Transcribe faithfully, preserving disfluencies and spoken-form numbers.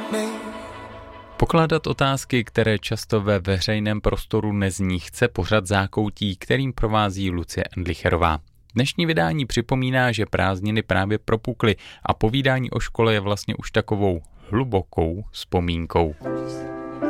Pokládat otázky, které často ve veřejném prostoru nezní, chce pořad Zákoutí, kterým provází Lucie Endlicherová. Dnešní vydání připomíná, že prázdniny právě propukly a povídání o škole je vlastně už takovou hlubokou vzpomínkou.